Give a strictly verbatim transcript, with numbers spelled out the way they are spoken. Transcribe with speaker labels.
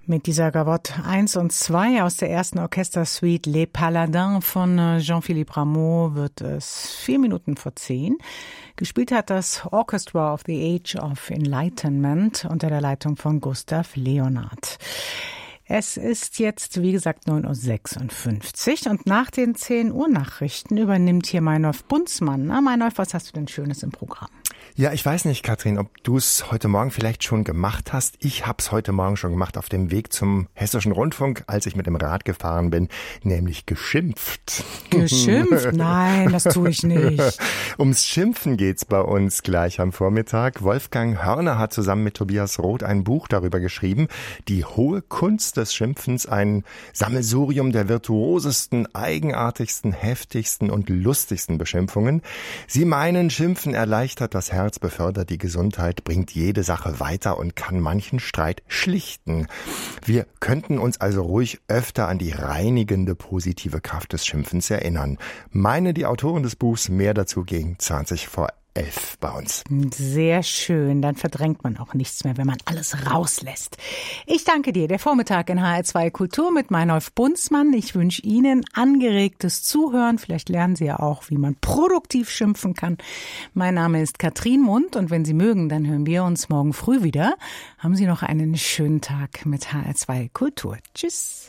Speaker 1: Mit dieser Gavotte eins und zwei aus der ersten Orchestersuite Les Paladins von Jean-Philippe Rameau wird es vier Minuten vor zehn. Gespielt hat das Orchestra of the Age of Enlightenment unter der Leitung von Gustav Leonhardt. Es ist jetzt, wie gesagt, neun Uhr sechsundfünfzig und nach den zehn Uhr Nachrichten übernimmt hier Meinolf Bunzmann. Na, Meinolf, was hast du denn Schönes im Programm?
Speaker 2: Ja, ich weiß nicht, Katrin, ob du es heute Morgen vielleicht schon gemacht hast. Ich habe es heute Morgen schon gemacht auf dem Weg zum Hessischen Rundfunk, als ich mit dem Rad gefahren bin, nämlich geschimpft.
Speaker 1: Geschimpft? Nein, das tue ich nicht.
Speaker 2: Ums Schimpfen geht's bei uns gleich am Vormittag. Wolfgang Hörner hat zusammen mit Tobias Roth ein Buch darüber geschrieben, die hohe Kunst des Schimpfens, ein Sammelsurium der virtuosesten, eigenartigsten, heftigsten und lustigsten Beschimpfungen. Sie meinen, Schimpfen erleichtert das Herz, befördert die Gesundheit, bringt jede Sache weiter und kann manchen Streit schlichten. Wir könnten uns also ruhig öfter an die reinigende, positive Kraft des Schimpfens erinnern. Meine die Autoren des Buchs, mehr dazu gegen zwanzig vor elf bei uns.
Speaker 1: Sehr schön, dann verdrängt man auch nichts mehr, wenn man alles rauslässt. Ich danke dir. Der Vormittag in H R zwei Kultur mit Meinolf Bunzmann. Ich wünsche Ihnen angeregtes Zuhören. Vielleicht lernen Sie ja auch, wie man produktiv schimpfen kann. Mein Name ist Katrin Mund und wenn Sie mögen, dann hören wir uns morgen früh wieder. Haben Sie noch einen schönen Tag mit H R zwei Kultur. Tschüss.